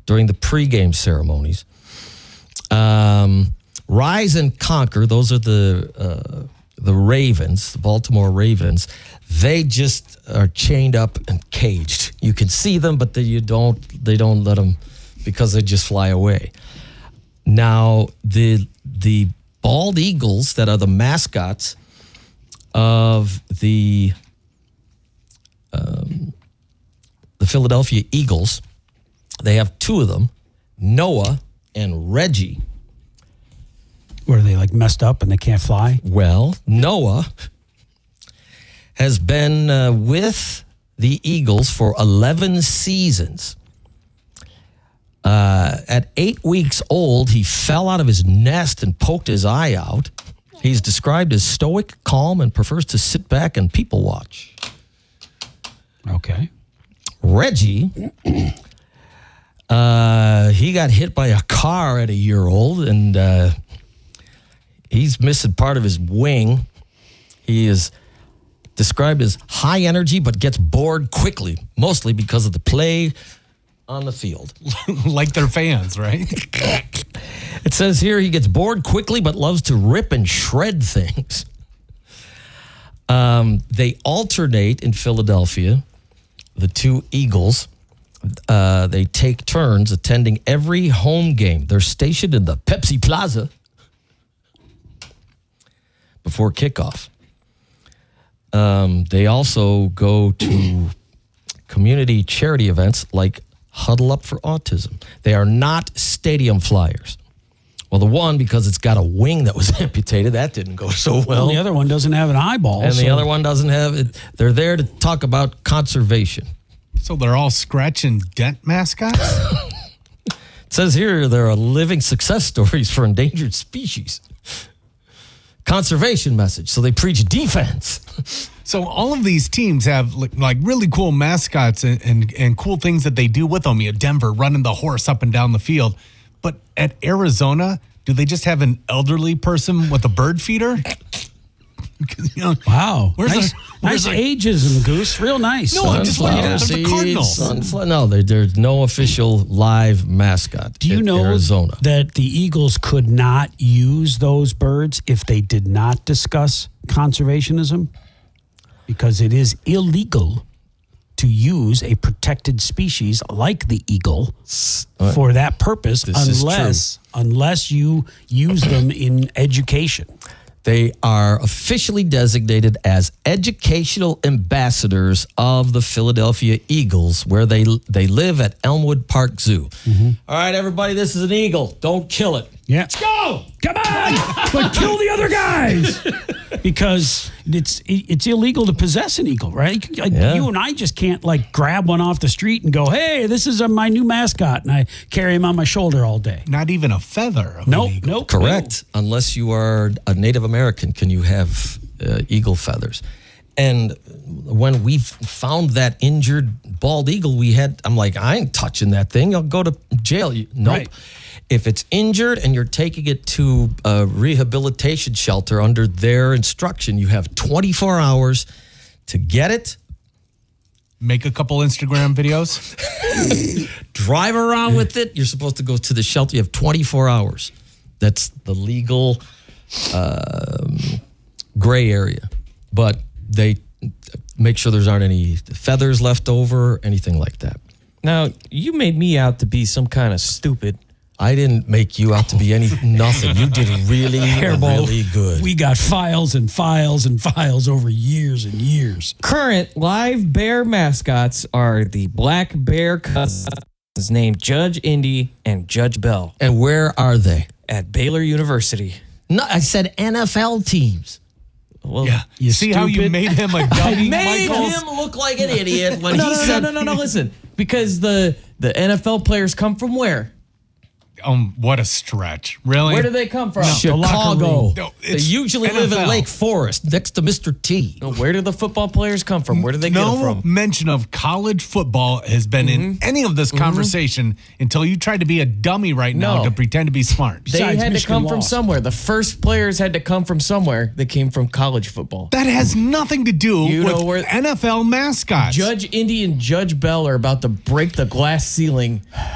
during the pregame ceremonies. Rise and Conquer, those are the Ravens, the Baltimore Ravens. They just are chained up and caged. You can see them, but they don't let them because they just fly away. Now, the bald eagles that are the mascots of the Philadelphia Eagles, they have two of them, Noah and Reggie. Were they like messed up and they can't fly? Well, Noah has been with the Eagles for 11 seasons. At 8 weeks old, he fell out of his nest and poked his eye out. He's described as stoic, calm, and prefers to sit back and people watch. Okay. Reggie, he got hit by a car at a year old, and he's missing part of his wing. He is described as high energy, but gets bored quickly, mostly because of the play on the field. Like their fans, right? It says here he gets bored quickly, but loves to rip and shred things. They alternate in Philadelphia, the two Eagles. They take turns attending every home game. They're stationed in the Pepsi Plaza before kickoff. They also go to community charity events like Huddle Up for Autism. They are not stadium flyers. Well, the one, because it's got a wing that was amputated, that didn't go so well. The other one doesn't have an eyeball. And the other one doesn't have it. They're there to talk about conservation. So they're all scratch and dent mascots? It says here there are living success stories for endangered species. Conservation message. So they preach defense. So all of these teams have like really cool mascots and cool things that they do with them. You know, Denver running the horse up and down the field. But at Arizona, do they just have an elderly person with a bird feeder? You know, wow. Where's nice ageism, Goose. Real nice. No, I'm just looking at the Cardinals. No, there's no official live mascot. Do you know Arizona that the Eagles could not use those birds if they did not discuss conservationism? Because it is illegal to use a protected species like the eagle for that purpose unless you use them in education. They are officially designated as educational ambassadors of the Philadelphia Eagles, where they live at Elmwood Park Zoo. Mm-hmm. All right, everybody, this is an eagle. Don't kill it. Yeah. Let's go! Come on! But kill the other guys! Because it's illegal to possess an eagle, right? You and I just can't like grab one off the street and go, hey, this is my new mascot, and I carry him on my shoulder all day. Not even a feather of an eagle. Nope. Correct. No. Unless you are a Native American, can you have eagle feathers? And when we found that injured bald eagle, I'm like, I ain't touching that thing. I'll go to jail. Nope. Right. If it's injured and you're taking it to a rehabilitation shelter under their instruction, you have 24 hours to get it. Make a couple Instagram videos. Drive around with it. You're supposed to go to the shelter. You have 24 hours. That's the legal gray area. But they make sure there aren't any feathers left over, anything like that. Now, you made me out to be some kind of stupid. I didn't make you out to be nothing. You did really good. We got files and files and files over years and years. Current live bear mascots are the black bear cousins named Judge Indy and Judge Bell. And where are they? At Baylor University. No, I said NFL teams. Well, yeah. You see how you made him a dummy, I made him look like an idiot when he said... No, listen. Because the NFL players come from where? What a stretch. Really? Where do they come from? No, Chicago. No, they usually live in Lake Forest next to Mr. T. No, where do the football players come from? Where do they get them from? No mention of college football has been in any of this conversation until you tried to be a dummy right now to pretend to be smart. They had to come from somewhere. The first players had to come from somewhere that came from college football. That has nothing to do with NFL mascots. Judge Indy and Judge Bell are about to break the glass ceiling